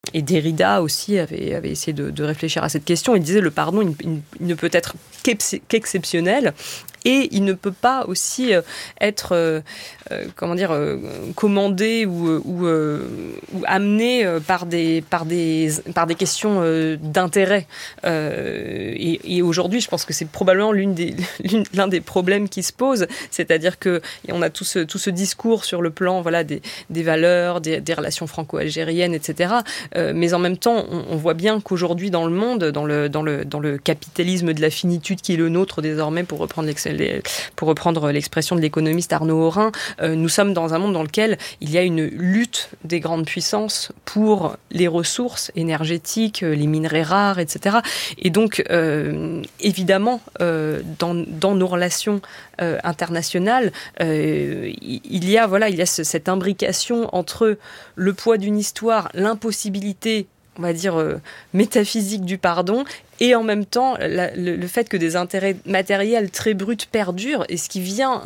Et Derrida aussi avait essayé de réfléchir à cette question. Il disait le pardon, il ne peut être qu'exceptionnel. Et il ne peut pas aussi être, commandé ou amené par des questions d'intérêt. Et aujourd'hui, je pense que c'est probablement l'un des problèmes qui se posent, c'est-à-dire que on a tout ce discours sur le plan, voilà, des valeurs, des relations franco-algériennes, etc. Mais en même temps, on voit bien qu'aujourd'hui, dans le monde, dans le capitalisme de la finitude qui est le nôtre désormais, pour reprendre l'expression de l'économiste Arnaud Horin, nous sommes dans un monde dans lequel il y a une lutte des grandes puissances pour les ressources énergétiques, les minerais rares, etc. Et donc, évidemment, dans nos relations internationales, il y a cette imbrication entre le poids d'une histoire, l'impossibilité, on va dire, métaphysique du pardon, et en même temps le fait que des intérêts matériels très bruts perdurent, et ce qui vient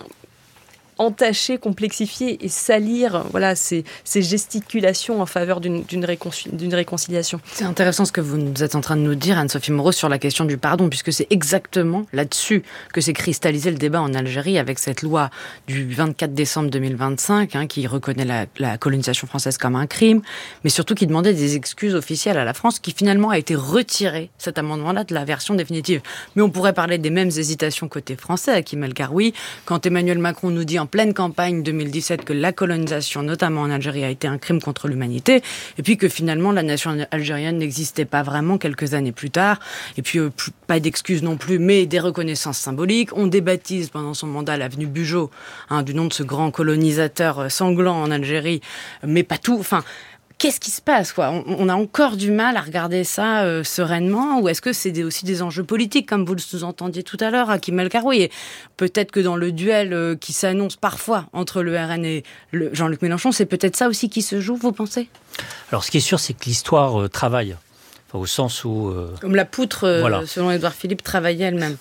entacher, complexifier et salir, voilà, ces gesticulations en faveur d'une réconciliation. C'est intéressant ce que vous êtes en train de nous dire, Anne-Sophie Moreau, sur la question du pardon, puisque c'est exactement là-dessus que s'est cristallisé le débat en Algérie, avec cette loi du 24 décembre 2025, qui reconnaît la colonisation française comme un crime, mais surtout qui demandait des excuses officielles à la France, qui finalement a été retiré, cet amendement-là, de la version définitive. Mais on pourrait parler des mêmes hésitations côté français, à Kim El-Garoui, quand Emmanuel Macron nous dit en pleine campagne 2017 que la colonisation, notamment en Algérie, a été un crime contre l'humanité, et puis que finalement la nation algérienne n'existait pas vraiment quelques années plus tard, et puis pas d'excuses non plus, mais des reconnaissances symboliques. On débaptise pendant son mandat l'avenue Bugeaud, du nom de ce grand colonisateur sanglant en Algérie, mais pas tout, enfin... Qu'est-ce qui se passe, quoi ? On a encore du mal à regarder ça sereinement, ou est-ce que c'est aussi des enjeux politiques, comme vous le sous-entendiez tout à l'heure, Hakim El-Garoui ? Et peut-être que dans le duel qui s'annonce parfois entre le RN et Jean-Luc Mélenchon, c'est peut-être ça aussi qui se joue, vous pensez ? Alors, ce qui est sûr, c'est que l'histoire travaille, au sens où... Comme la poutre, voilà. Selon Édouard Philippe, travaillait elle-même,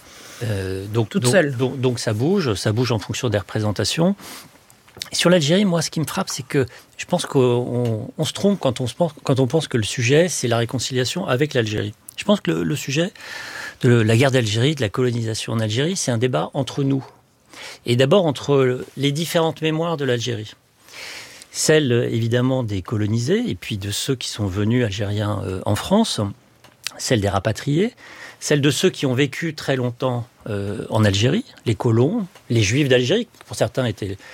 toute seule. Donc ça bouge en fonction des représentations. Et sur l'Algérie, moi, ce qui me frappe, c'est que je pense qu'on se trompe quand on pense que le sujet, c'est la réconciliation avec l'Algérie. Je pense que le sujet de la guerre d'Algérie, de la colonisation en Algérie, c'est un débat entre nous. Et d'abord entre les différentes mémoires de l'Algérie. Celle, évidemment, des colonisés, et puis de ceux qui sont venus algériens en France, celle des rapatriés, celle de ceux qui ont vécu très longtemps en Algérie, les colons, les juifs d'Algérie, pour certains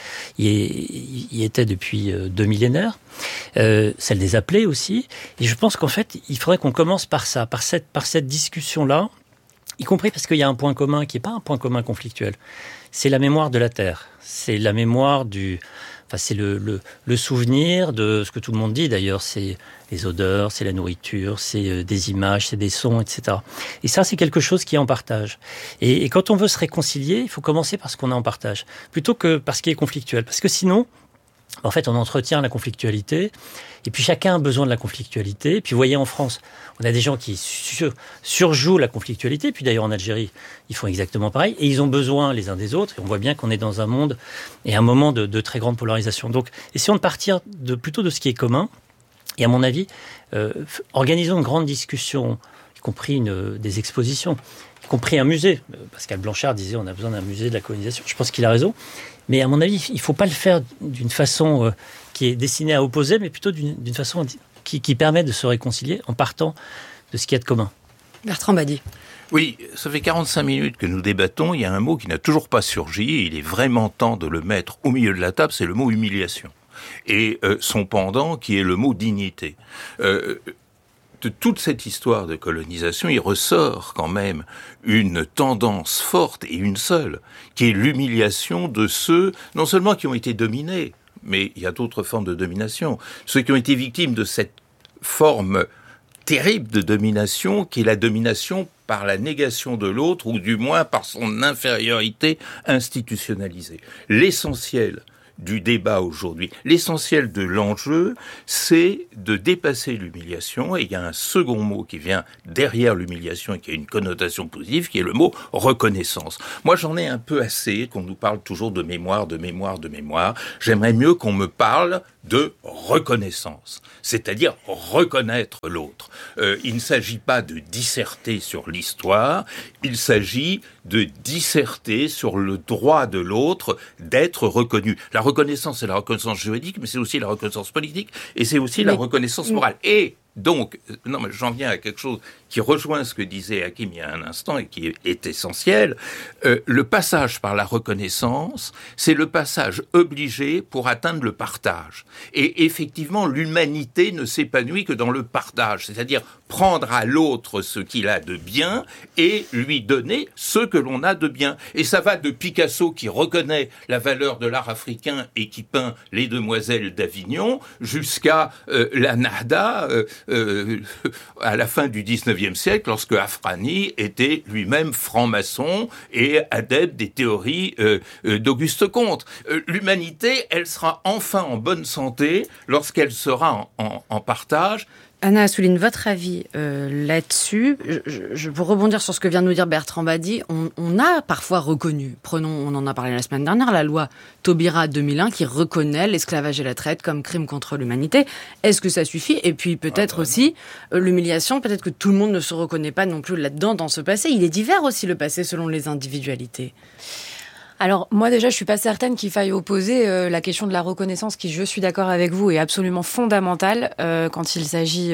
y étaient depuis 2 millénaires, celle des appelés aussi. Et je pense qu'en fait, il faudrait qu'on commence par ça, par cette discussion-là, y compris parce qu'il y a un point commun qui n'est pas un point commun conflictuel. C'est la mémoire de la terre, c'est la mémoire c'est le souvenir de ce que tout le monde dit d'ailleurs, c'est les odeurs, c'est la nourriture, c'est des images, c'est des sons, etc. Et ça, c'est quelque chose qui est en partage. Et quand on veut se réconcilier, il faut commencer par ce qu'on a en partage, plutôt que par ce qui est conflictuel. Parce que sinon, en fait, on entretient la conflictualité, et puis chacun a besoin de la conflictualité. Et puis, vous voyez, en France, on a des gens qui surjouent la conflictualité, puis d'ailleurs en Algérie, ils font exactement pareil, et ils ont besoin les uns des autres, et on voit bien qu'on est dans un monde et un moment de très grande polarisation. Donc, essayons de partir plutôt de ce qui est commun, et à mon avis, organisons une grande discussion, y compris des expositions, y compris un musée. Pascal Blanchard disait on a besoin d'un musée de la colonisation. Je pense qu'il a raison. Mais à mon avis, il ne faut pas le faire d'une façon qui est destinée à opposer, mais plutôt d'une façon qui permet de se réconcilier en partant de ce qu'il y a de commun. Bertrand Badi. Oui, ça fait 45 minutes que nous débattons. Il y a un mot qui n'a toujours pas surgi. Et il est vraiment temps de le mettre au milieu de la table, c'est le mot humiliation. Et son pendant qui est le mot dignité. De toute cette histoire de colonisation, il ressort quand même une tendance forte et une seule, qui est l'humiliation de ceux, non seulement qui ont été dominés, mais il y a d'autres formes de domination, ceux qui ont été victimes de cette forme terrible de domination, qui est la domination par la négation de l'autre, ou du moins par son infériorité institutionnalisée. L'essentiel du débat aujourd'hui. L'essentiel de l'enjeu, c'est de dépasser l'humiliation, et il y a un second mot qui vient derrière l'humiliation et qui a une connotation positive, qui est le mot reconnaissance. Moi, j'en ai un peu assez qu'on nous parle toujours de mémoire, de mémoire, de mémoire. J'aimerais mieux qu'on me parle de reconnaissance, c'est-à-dire reconnaître l'autre. Il ne s'agit pas de disserter sur l'histoire, il s'agit de disserter sur le droit de l'autre d'être reconnu. La reconnaissance, c'est la reconnaissance juridique, mais c'est aussi la reconnaissance politique, et c'est aussi la reconnaissance morale. Et donc, non, mais j'en viens à quelque chose qui rejoint ce que disait Hakim il y a un instant et qui est essentiel. Le passage par la reconnaissance, c'est le passage obligé pour atteindre le partage. Et effectivement, l'humanité ne s'épanouit que dans le partage, c'est-à-dire prendre à l'autre ce qu'il a de bien et lui donner ce que l'on a de bien. Et ça va de Picasso qui reconnaît la valeur de l'art africain et qui peint les Demoiselles d'Avignon jusqu'à la Nahda à la fin du 19e siècle, lorsque Afrani était lui-même franc-maçon et adepte des théories d'Auguste Comte. L'humanité, elle sera enfin en bonne santé lorsqu'elle sera en partage. Anna Assouline, votre avis là-dessus, pour rebondir sur ce que vient de nous dire Bertrand Badi, on a parfois reconnu, on en a parlé la semaine dernière, la loi Taubira 2001 qui reconnaît l'esclavage et la traite comme crime contre l'humanité. Est-ce que ça suffit ? Et puis peut-être aussi l'humiliation, peut-être que tout le monde ne se reconnaît pas non plus là-dedans dans ce passé. Il est divers aussi le passé selon les individualités. Alors, moi déjà, je suis pas certaine qu'il faille opposer la question de la reconnaissance, qui, je suis d'accord avec vous, est absolument fondamentale quand il s'agit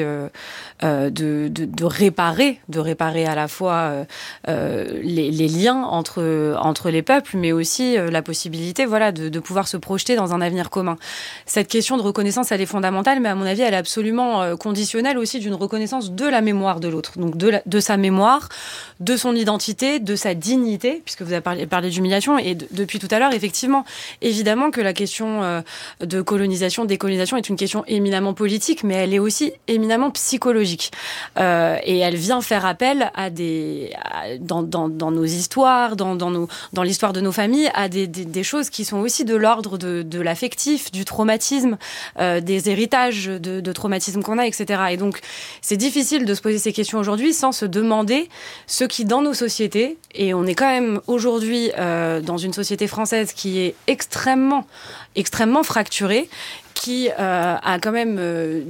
de réparer à la fois les liens entre les peuples, mais aussi la possibilité, voilà, de pouvoir se projeter dans un avenir commun. Cette question de reconnaissance, elle est fondamentale, mais à mon avis, elle est absolument conditionnelle aussi d'une reconnaissance de la mémoire de l'autre, donc de sa mémoire, de son identité, de sa dignité, puisque vous avez parlé d'humiliation, et depuis tout à l'heure, effectivement, évidemment que la question de colonisation, décolonisation est une question éminemment politique, mais elle est aussi éminemment psychologique. Et elle vient faire appel dans nos histoires, dans l'histoire de nos familles, à des choses qui sont aussi de l'ordre de l'affectif, du traumatisme, des héritages de traumatisme qu'on a, etc. Et donc, c'est difficile de se poser ces questions aujourd'hui sans se demander ce qui, dans nos sociétés, et on est quand même aujourd'hui dans une société française qui est extrêmement fracturée, qui a quand même,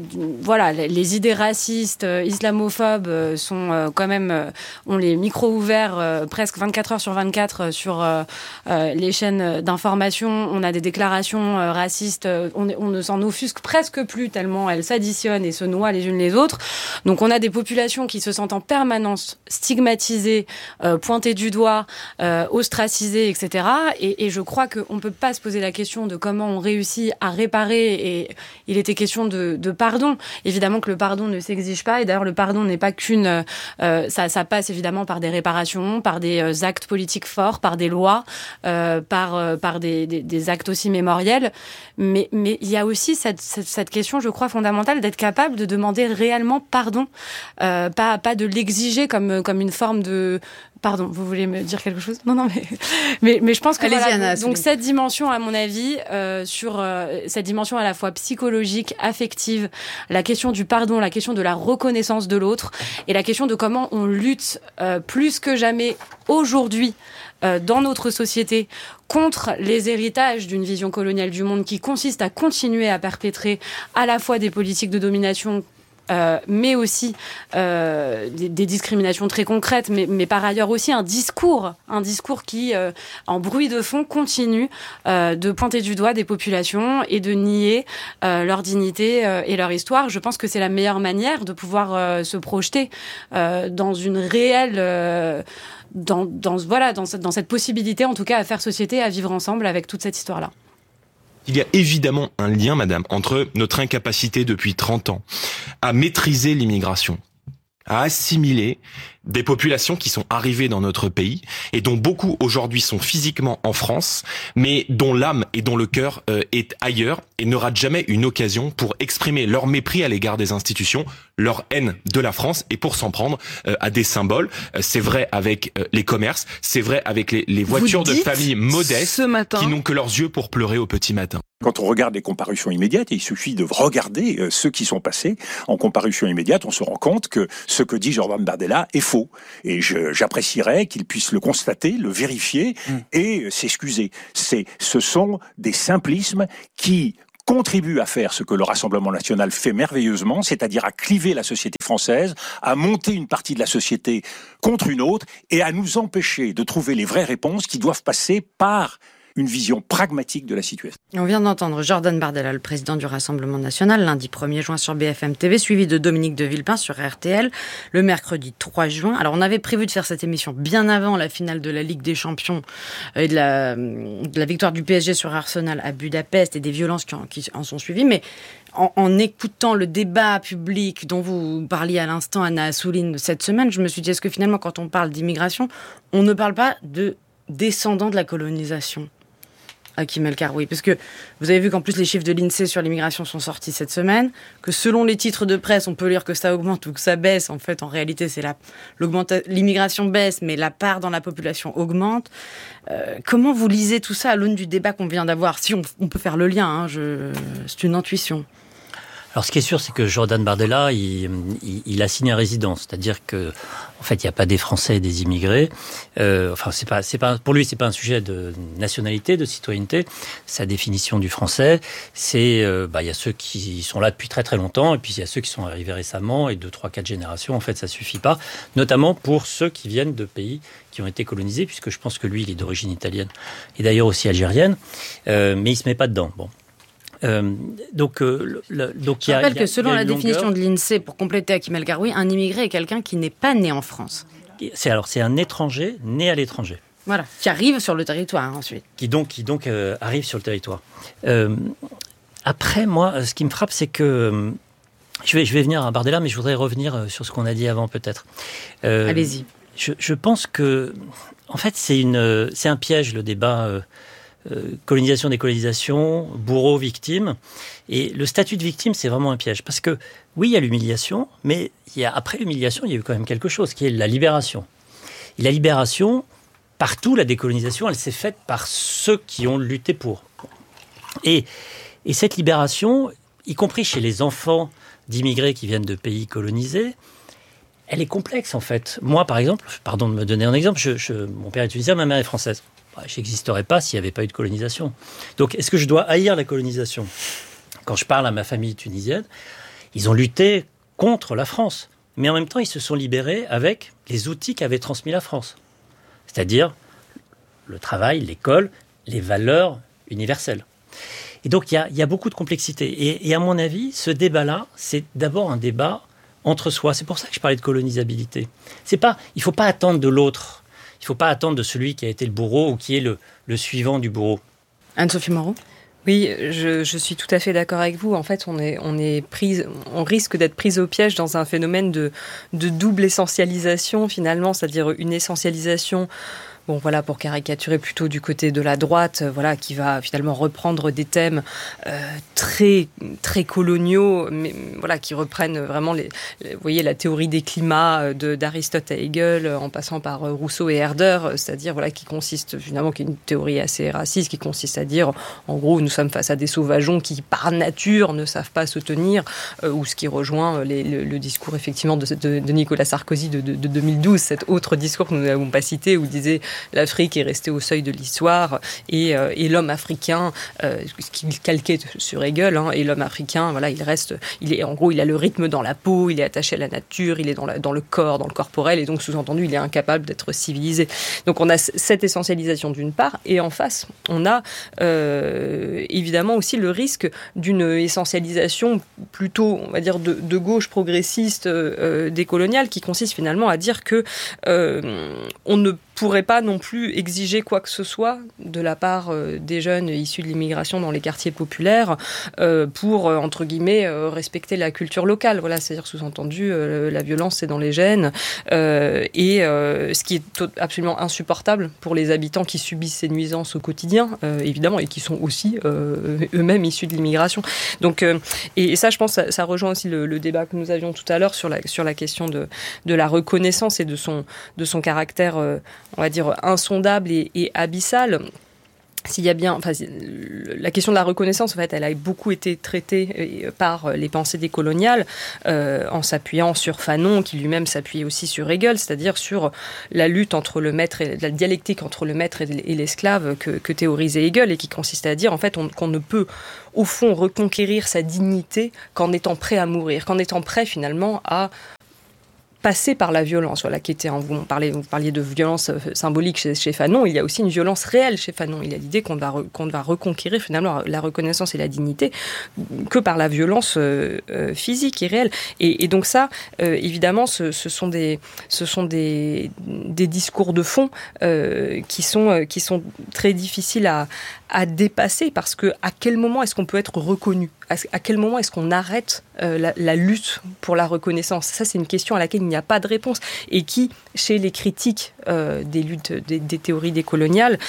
les idées racistes, islamophobes sont quand même, ont les micros ouverts presque 24 heures sur 24 sur les chaînes d'information. On a des déclarations racistes, on ne s'en offusque presque plus tellement elles s'additionnent et se noient les unes les autres. Donc on a des populations qui se sentent en permanence stigmatisées, pointées du doigt, ostracisées, etc. Et je crois qu'on ne peut pas se poser la question de comment on réussit à réparer. Et il était question de pardon. Évidemment que le pardon ne s'exige pas. Et d'ailleurs, le pardon n'est pas qu'une... ça passe évidemment par des réparations, par des actes politiques forts, par des lois, par des actes aussi mémoriels. Mais il y a aussi cette question, je crois, fondamentale d'être capable de demander réellement pardon. Pas de l'exiger comme une forme de... Pardon, vous voulez me dire quelque chose ? Non, mais je pense que voilà, donc cette dimension, à mon avis, sur cette dimension à la fois psychologique, affective, la question du pardon, la question de la reconnaissance de l'autre, et la question de comment on lutte plus que jamais aujourd'hui dans notre société contre les héritages d'une vision coloniale du monde qui consiste à continuer à perpétrer à la fois des politiques de domination mais aussi des discriminations très concrètes, mais par ailleurs aussi un discours qui, en bruit de fond, continue de pointer du doigt des populations et de nier leur dignité et leur histoire. Je pense que c'est la meilleure manière de pouvoir se projeter dans une réelle... dans cette possibilité, en tout cas, à faire société, à vivre ensemble avec toute cette histoire-là. Il y a évidemment un lien, madame, entre notre incapacité depuis 30 ans à maîtriser l'immigration, à assimiler des populations qui sont arrivées dans notre pays et dont beaucoup aujourd'hui sont physiquement en France, mais dont l'âme et dont le cœur est ailleurs et ne ratent jamais une occasion pour exprimer leur mépris à l'égard des institutions, leur haine de la France et pour s'en prendre à des symboles. C'est vrai avec les commerces, c'est vrai avec les voitures de familles modestes qui n'ont que leurs yeux pour pleurer au petit matin. Quand on regarde les comparutions immédiates, il suffit de regarder ceux qui sont passés en comparution immédiate, on se rend compte que ce que dit Jordan Bardella est faux. Et j'apprécierais qu'il puisse le constater, le vérifier et s'excuser. Ce sont des simplismes qui contribuent à faire ce que le Rassemblement national fait merveilleusement, c'est-à-dire à cliver la société française, à monter une partie de la société contre une autre et à nous empêcher de trouver les vraies réponses qui doivent passer par une vision pragmatique de la situation. On vient d'entendre Jordan Bardella, le président du Rassemblement national, lundi 1er juin sur BFM TV, suivi de Dominique de Villepin sur RTL, le mercredi 3 juin. Alors, on avait prévu de faire cette émission bien avant la finale de la Ligue des Champions et de la victoire du PSG sur Arsenal à Budapest et des violences qui en sont suivies, mais en écoutant le débat public dont vous parliez à l'instant, Anna Assouline, cette semaine, je me suis dit, est-ce que finalement, quand on parle d'immigration, on ne parle pas de descendants de la colonisation ? Hakim El Karoui, parce que vous avez vu qu'en plus les chiffres de l'INSEE sur l'immigration sont sortis cette semaine, que selon les titres de presse, on peut lire que ça augmente ou que ça baisse. En fait, en réalité, c'est l'immigration baisse, mais la part dans la population augmente. Comment vous lisez tout ça à l'aune du débat qu'on vient d'avoir ? Si on peut faire le lien, c'est une intuition. Alors, ce qui est sûr, c'est que Jordan Bardella, il a signé un résident, c'est-à-dire que, en fait, il n'y a pas des Français et des immigrés. C'est pas, pour lui, c'est pas un sujet de nationalité, de citoyenneté. Sa définition du français, c'est, il y a ceux qui sont là depuis très très longtemps, et puis il y a ceux qui sont arrivés récemment, et 2, 3, 4 générations. En fait, ça suffit pas, notamment pour ceux qui viennent de pays qui ont été colonisés, puisque je pense que lui, il est d'origine italienne et d'ailleurs aussi algérienne, mais il se met pas dedans. Bon. Je rappelle que selon la définition de l'INSEE, pour compléter Hakim El Karoui, un immigré est quelqu'un qui n'est pas né en France. C'est un étranger né à l'étranger. Voilà, qui arrive sur le territoire ensuite. Qui donc arrive sur le territoire. Après, moi, ce qui me frappe, c'est que je vais venir à Bardella, mais je voudrais revenir sur ce qu'on a dit avant peut-être. Allez-y. Je pense que, en fait, c'est un piège le débat. Colonisation, décolonisation, bourreau, victime. Et le statut de victime, c'est vraiment un piège. Parce que, oui, il y a l'humiliation, mais après l'humiliation, il y a eu quand même quelque chose, qui est la libération. Et la libération, partout, la décolonisation, elle s'est faite par ceux qui ont lutté pour. Et cette libération, y compris chez les enfants d'immigrés qui viennent de pays colonisés, elle est complexe, en fait. Moi, par exemple, pardon de me donner un exemple, mon père est tunisien, ma mère est française. Je n'existerais pas s'il n'y avait pas eu de colonisation. Donc, est-ce que je dois haïr la colonisation ? Quand je parle à ma famille tunisienne, ils ont lutté contre la France. Mais en même temps, ils se sont libérés avec les outils qu'avait transmis la France. C'est-à-dire le travail, l'école, les valeurs universelles. Et donc, il y a beaucoup de complexité. Et à mon avis, ce débat-là, c'est d'abord un débat entre soi. C'est pour ça que je parlais de colonisabilité. Il ne faut pas attendre de l'autre. Il ne faut pas attendre de celui qui a été le bourreau ou qui est le suivant du bourreau. Anne-Sophie Moreau ? Oui, je suis tout à fait d'accord avec vous. En fait, on risque d'être prise au piège dans un phénomène de double essentialisation finalement, c'est-à-dire une essentialisation. Bon, voilà, pour caricaturer plutôt du côté de la droite, voilà, qui va finalement reprendre des thèmes très très coloniaux, mais voilà, qui reprennent vraiment vous voyez, la théorie des climats d'Aristote à Hegel, en passant par Rousseau et Herder, c'est-à-dire voilà, qui consiste finalement, qui est une théorie assez raciste, qui consiste à dire, en gros, nous sommes face à des sauvageons qui par nature ne savent pas se tenir, ou ce qui rejoint le discours effectivement de Nicolas Sarkozy de 2012, cet autre discours que nous n'avons pas cité, où il disait l'Afrique est restée au seuil de l'histoire et l'homme africain, ce qu'il calquait sur Hegel, et l'homme africain, voilà, en gros, il a le rythme dans la peau, il est attaché à la nature, il est dans le corps, dans le corporel, et donc sous-entendu, il est incapable d'être civilisé. Donc on a cette essentialisation d'une part, et en face, on a évidemment aussi le risque d'une essentialisation plutôt, on va dire, de gauche progressiste décoloniale, qui consiste finalement à dire que on ne pourrait pas non plus exiger quoi que ce soit de la part des jeunes issus de l'immigration dans les quartiers populaires pour, entre guillemets, respecter la culture locale. Voilà, c'est-à-dire sous-entendu, la violence, c'est dans les gènes. Ce qui est absolument insupportable pour les habitants qui subissent ces nuisances au quotidien, évidemment, et qui sont aussi eux-mêmes issus de l'immigration. Donc, et ça, je pense, ça rejoint aussi le débat que nous avions tout à l'heure sur la question de la reconnaissance et de son caractère, on va dire, insondable et abyssal. S'il y a bien, la question de la reconnaissance, en fait, elle a beaucoup été traitée par les pensées décoloniales, en s'appuyant sur Fanon, qui lui-même s'appuyait aussi sur Hegel, c'est-à-dire sur la lutte entre le maître et la dialectique entre le maître et l'esclave que théorisait Hegel, et qui consistait à dire, en fait, qu'on ne peut, au fond, reconquérir sa dignité qu'en étant prêt à mourir, qu'en étant prêt, finalement, à passer par la violence, voilà, qui était, vous parliez de violence symbolique chez Fanon, il y a aussi une violence réelle chez Fanon. Il y a l'idée qu'on ne va reconquérir finalement la reconnaissance et la dignité que par la violence physique et réelle. Et donc ça, évidemment, ce sont des discours de fond qui sont très difficiles à dépasser, parce que à quel moment est-ce qu'on peut être reconnu ? À quel moment est-ce qu'on arrête la lutte pour la reconnaissance ? Ça, c'est une question à laquelle il n'y a pas de réponse, et qui, chez les critiques des luttes, des théories décoloniales,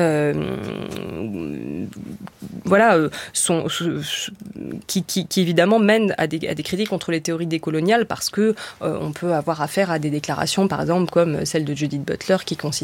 qui évidemment mènent à des critiques contre les théories décoloniales, parce que on peut avoir affaire à des déclarations, par exemple, comme celle de Judith Butler,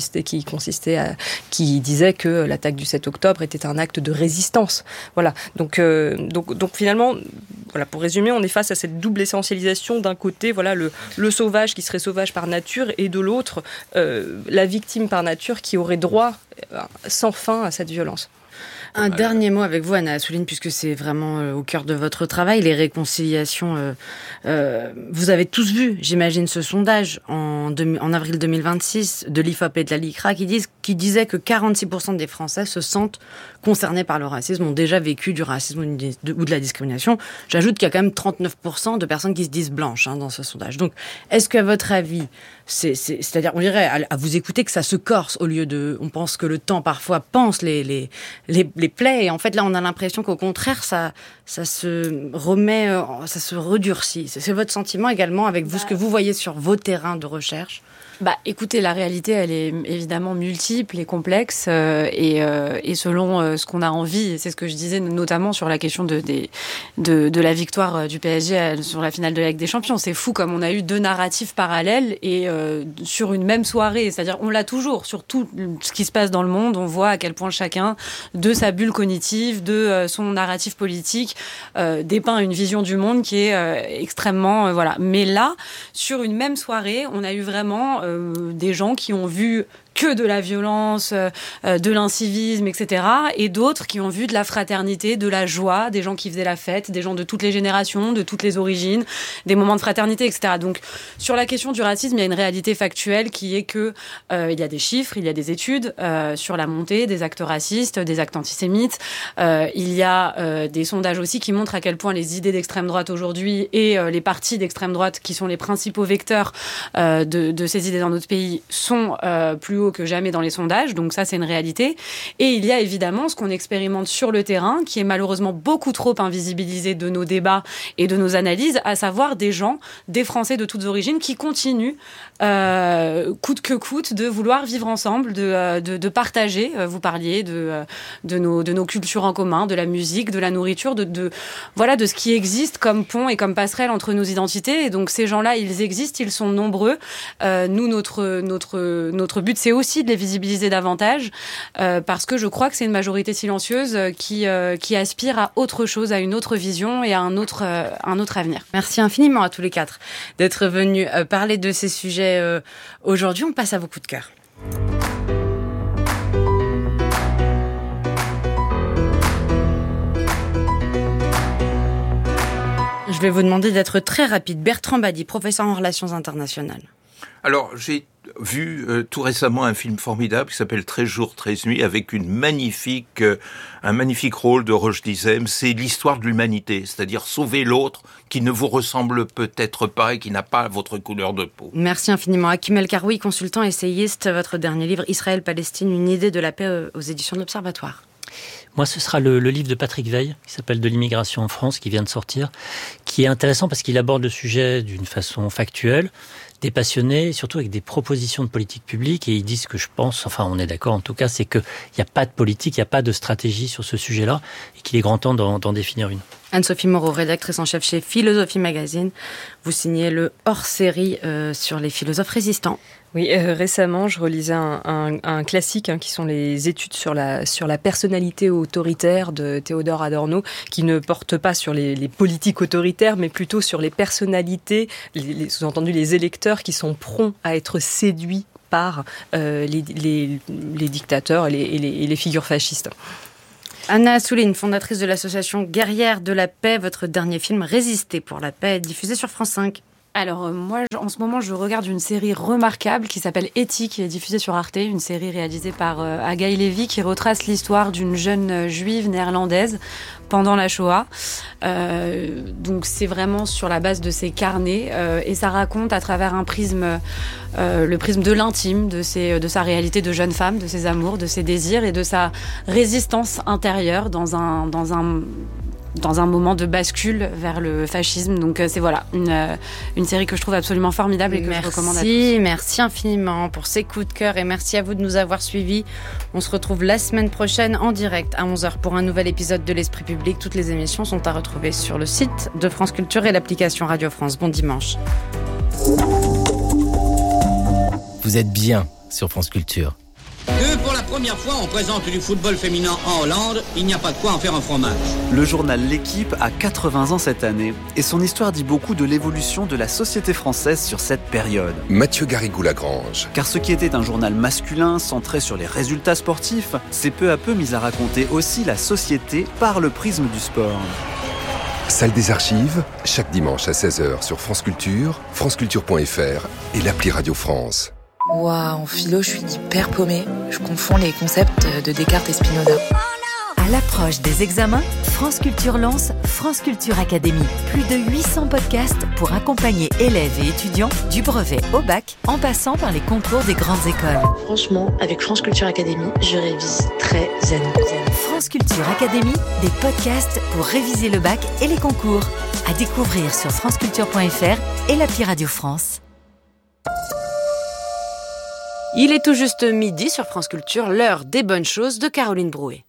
qui disait que l'attaque du 7 octobre était un acte de résistance. Voilà. Donc finalement, voilà, pour résumer, on est face à cette double essentialisation. D'un côté, voilà, le sauvage qui serait sauvage par nature, et de l'autre, la victime par nature qui aurait droit sans fin à cette violence. Un dernier mot avec vous, Anna Assouline, puisque c'est vraiment au cœur de votre travail, les réconciliations. Vous avez tous vu, j'imagine, ce sondage en avril 2026 de l'IFOP et de la LICRA qui disait que 46% des Français se sentent concernés par le racisme, ont déjà vécu du racisme ou de la discrimination. J'ajoute qu'il y a quand même 39% de personnes qui se disent blanches dans ce sondage. Donc, est-ce qu'à votre avis, c'est-à-dire, on dirait, à vous écouter, que ça se corse au lieu de... On pense que le temps, parfois, pense les plaies, et en fait, là, on a l'impression qu'au contraire, ça se remet, ça se redurcit. C'est votre sentiment également, avec vous, ce que vous voyez sur vos terrains de recherche ? Écoutez, la réalité, elle est évidemment multiple et complexe, et selon ce qu'on a envie, et c'est ce que je disais notamment sur la question de la victoire du PSG sur la finale de la Ligue des Champions. C'est fou comme on a eu deux narratifs parallèles, et sur une même soirée, c'est-à-dire on l'a toujours, sur tout ce qui se passe dans le monde, on voit à quel point chacun, de sa bulle cognitive, de son narratif politique, dépeint une vision du monde qui est extrêmement... voilà. Mais là, sur une même soirée, on a eu vraiment... des gens qui ont vu que de la violence, de l'incivisme, etc. Et d'autres qui ont vu de la fraternité, de la joie, des gens qui faisaient la fête, des gens de toutes les générations, de toutes les origines, des moments de fraternité, etc. Donc, sur la question du racisme, il y a une réalité factuelle qui est que il y a des chiffres, il y a des études sur la montée des actes racistes, des actes antisémites. Il y a des sondages aussi qui montrent à quel point les idées d'extrême droite aujourd'hui et les partis d'extrême droite, qui sont les principaux vecteurs de ces idées dans notre pays, sont plus hauts que jamais dans les sondages, donc ça c'est une réalité. Et il y a évidemment ce qu'on expérimente sur le terrain, qui est malheureusement beaucoup trop invisibilisé de nos débats et de nos analyses, à savoir des gens, des Français de toutes origines, qui continuent coûte que coûte de vouloir vivre ensemble, de partager. Vous parliez de nos cultures en commun, de la musique, de la nourriture, de ce qui existe comme pont et comme passerelle entre nos identités. Et donc ces gens-là, ils existent, ils sont nombreux. Nous, notre but, c'est aussi de les visibiliser davantage, parce que je crois que c'est une majorité silencieuse qui aspire à autre chose, à une autre vision et à un autre avenir. Merci infiniment à tous les quatre d'être venus parler de ces sujets aujourd'hui. On passe à vos coups de cœur. Je vais vous demander d'être très rapide. Bertrand Badi, professeur en relations internationales. Alors, j'ai vu tout récemment un film formidable qui s'appelle 13 jours, 13 nuits, avec un magnifique rôle de Roche Dizem. C'est l'histoire de l'humanité, c'est-à-dire sauver l'autre qui ne vous ressemble peut-être pas et qui n'a pas votre couleur de peau. Merci infiniment. Hakim El-Karoui, consultant, essayiste, votre dernier livre, Israël-Palestine, une idée de la paix aux éditions de l'Observatoire. Moi, ce sera le livre de Patrick Veil, qui s'appelle « De l'immigration en France », qui vient de sortir, qui est intéressant parce qu'il aborde le sujet d'une façon factuelle, dépassionnée, surtout avec des propositions de politique publique. Et ils disent que je pense, enfin on est d'accord en tout cas, c'est qu'il n'y a pas de politique, il n'y a pas de stratégie sur ce sujet-là, et qu'il est grand temps d'en définir une. Anne-Sophie Moreau, rédactrice en chef chez Philosophie Magazine. Vous signez le hors-série sur les philosophes résistants. Oui, récemment, je relisais un classique qui sont les études sur la personnalité autoritaire de Théodore Adorno, qui ne porte pas sur les politiques autoritaires, mais plutôt sur les personnalités, sous-entendu les électeurs qui sont prompts à être séduits par les dictateurs et les figures fascistes. Anna Assouline, fondatrice de l'association Guerrières de la Paix, votre dernier film Résister pour la paix, diffusé sur France 5. Alors moi, en ce moment, je regarde une série remarquable qui s'appelle Éthique, qui est diffusée sur Arte, une série réalisée par Agaï Lévy, qui retrace l'histoire d'une jeune juive néerlandaise pendant la Shoah. Donc c'est vraiment sur la base de ses carnets et ça raconte à travers un prisme, le prisme de l'intime, de sa réalité de jeune femme, de ses amours, de ses désirs et de sa résistance intérieure dans un moment de bascule vers le fascisme. Donc c'est une série que je trouve absolument formidable et que je recommande à tous. Merci infiniment pour ces coups de cœur et merci à vous de nous avoir suivis. On se retrouve la semaine prochaine en direct à 11h pour un nouvel épisode de l'Esprit public. Toutes les émissions sont à retrouver sur le site de France Culture et l'application Radio France. Bon dimanche. Vous êtes bien sur France Culture. Pour la première fois, on présente du football féminin en Hollande. Il n'y a pas de quoi en faire un fromage. Le journal L'Équipe a 80 ans cette année et son histoire dit beaucoup de l'évolution de la société française sur cette période. Mathieu Garrigou-Lagrange. Car ce qui était un journal masculin centré sur les résultats sportifs s'est peu à peu mis à raconter aussi la société par le prisme du sport. Salle des archives, chaque dimanche à 16h sur France Culture, franceculture.fr et l'appli Radio France. En philo, je suis hyper paumée. Je confonds les concepts de Descartes et Spinoza. À l'approche des examens, France Culture lance France Culture Academy. Plus de 800 podcasts pour accompagner élèves et étudiants du brevet au bac, en passant par les concours des grandes écoles. Franchement, avec France Culture Academy, je révise très zen. France Culture Academy, des podcasts pour réviser le bac et les concours. À découvrir sur franceculture.fr et l'appli Radio France. Il est tout juste midi sur France Culture, l'heure des bonnes choses de Caroline Brouet.